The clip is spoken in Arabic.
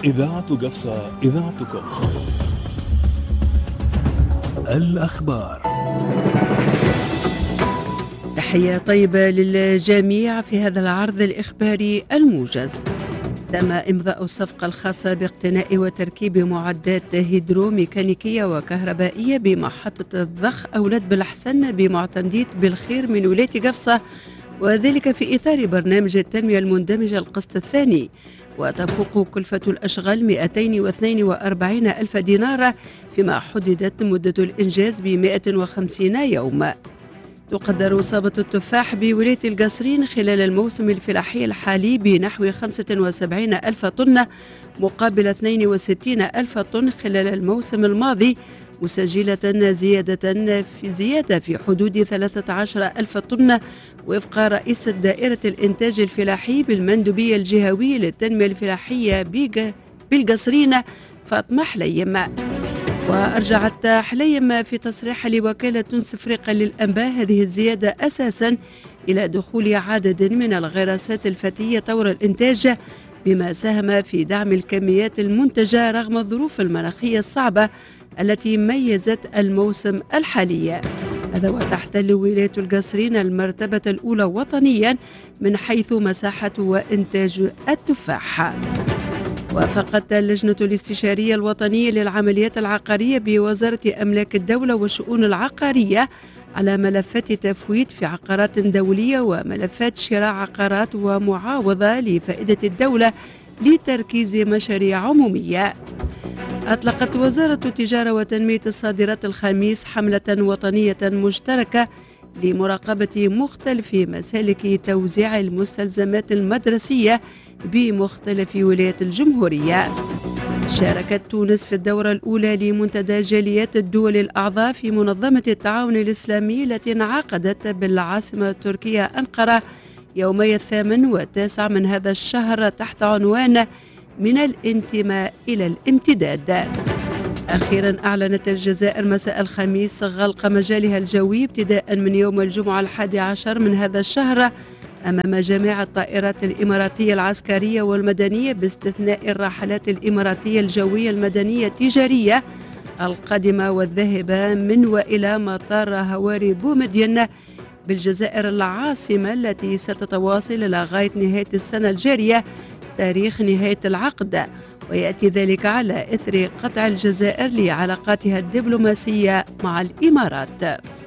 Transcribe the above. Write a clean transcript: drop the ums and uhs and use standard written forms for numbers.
إذاعة قفصة، إذاعتكم. الأخبار. تحية طيبة للجميع في هذا العرض الإخباري الموجز. تم إمضاء الصفقة الخاصة باقتناء وتركيب معدات هيدروميكانيكية وكهربائية بمحطة الضخ أولاد بالحسن بمعتمدية بالخير من ولاية قفصة، وذلك في إطار برنامج التنمية المندمجة القسط الثاني، وتفوق كلفة الأشغال 242 ألف دينار، فيما حددت مدة الإنجاز ب 150 يوم. تقدر إصابة التفاح بولاية القصرين خلال الموسم الفلاحي الحالي بنحو 75 ألف طن مقابل 62 ألف طن خلال الموسم الماضي، مسجلة زيادة في حدود 13 ألف طن وفق رئيس دائرة الإنتاج الفلاحي بالمندوبية الجهوية للتنمية الفلاحية بالقصرين فاطمة حليم. وأرجعت حليم في تصريح لوكالة تونس إفريقيا للأنباء هذه الزيادة أساسا إلى دخول عدد من الغراسات الفتية طور الإنتاج، بما ساهم في دعم الكميات المنتجة رغم الظروف المناخية الصعبة التي ميزت الموسم الحالي. هذا وتحتل ولاية القصرين المرتبة الأولى وطنيا من حيث مساحة وإنتاج التفاح. وافقت اللجنة الاستشارية الوطنية للعمليات العقارية بوزارة أملاك الدولة والشؤون العقارية على ملفات تفويت في عقارات دولية وملفات شراء عقارات ومعاوضة لفائدة الدولة لتركيز مشاريع عمومية. أطلقت وزارة التجارة وتنمية الصادرات الخميس حملة وطنية مشتركة لمراقبة مختلف مسالك توزيع المستلزمات المدرسية بمختلف ولايات الجمهورية. شاركت تونس في الدورة الأولى لمنتدى جاليات الدول الأعضاء في منظمة التعاون الإسلامي التي انعقدت بالعاصمة التركية أنقرة يومي 8 و9 من هذا الشهر تحت عنوان من الانتماء إلى الامتداد. أخيرا أعلنت الجزائر مساء الخميس غلق مجالها الجوي ابتداء من يوم الجمعة 11 من هذا الشهر أمام جميع الطائرات الإماراتية العسكرية والمدنية باستثناء الراحلات الإماراتية الجوية المدنية التجارية القادمة والذاهبة من وإلى مطار هواري بومدين بالجزائر العاصمة، التي ستتواصل لغاية نهاية السنة الجارية تاريخ نهاية العقد، ويأتي ذلك على إثر قطع الجزائر لعلاقاتها الدبلوماسية مع الإمارات.